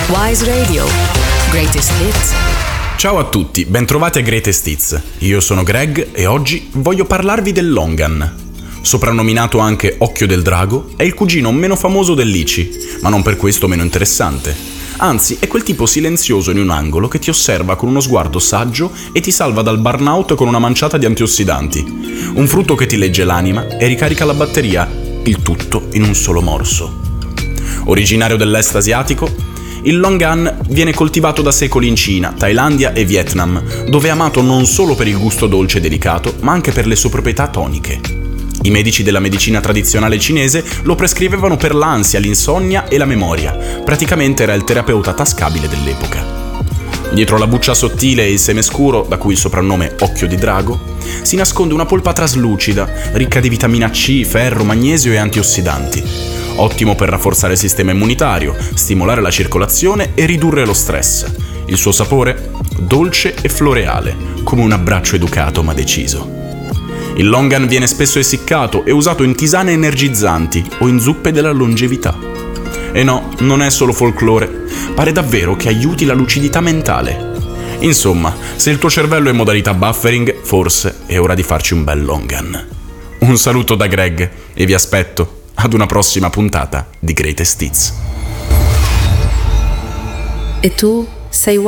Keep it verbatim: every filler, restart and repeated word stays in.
Wise Radio. Greatest Hits. Ciao a tutti, bentrovati a Greatest Hits. Io sono Greg e oggi voglio parlarvi del Longan. Soprannominato anche Occhio del Drago, è il cugino meno famoso del Lici, ma non per questo meno interessante. Anzi, è quel tipo silenzioso in un angolo che ti osserva con uno sguardo saggio e ti salva dal burnout con una manciata di antiossidanti. Un frutto che ti legge l'anima e ricarica la batteria, il tutto in un solo morso. Originario dell'est asiatico, il Longan viene coltivato da secoli in Cina, Thailandia e Vietnam, dove è amato non solo per il gusto dolce e delicato, ma anche per le sue proprietà toniche. I medici della medicina tradizionale cinese lo prescrivevano per l'ansia, l'insonnia e la memoria. Praticamente era il terapeuta tascabile dell'epoca. Dietro la buccia sottile e il seme scuro, da cui il soprannome Occhio di Drago, si nasconde una polpa traslucida, ricca di vitamina C, ferro, magnesio e antiossidanti. Ottimo per rafforzare il sistema immunitario, stimolare la circolazione e ridurre lo stress. Il suo sapore? Dolce e floreale, come un abbraccio educato ma deciso. Il Longan viene spesso essiccato e usato in tisane energizzanti o in zuppe della longevità. E no, non è solo folklore, pare davvero che aiuti la lucidità mentale. Insomma, se il tuo cervello è in modalità buffering, forse è ora di farci un bel Longan. Un saluto da Greg e vi aspetto ad una prossima puntata di Greatest Hits. E tu sei